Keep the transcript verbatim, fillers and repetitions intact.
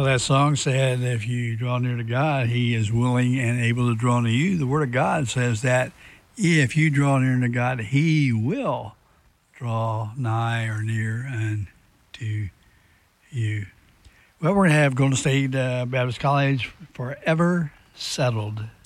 Well, that song said, if you draw near to God, He is willing and able to draw near you. The Word of God says that if you draw near to God, He will draw nigh or near unto you. Well, we're going to have Golden State uh, Baptist College forever settled.